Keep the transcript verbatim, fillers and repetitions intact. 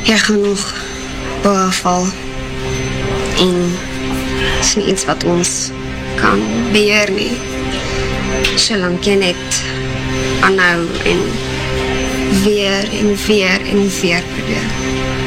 jy gaan nog beval en is nie iets wat ons kan beheer nie, solank jy net aanhou en weer en weer en weer probeer.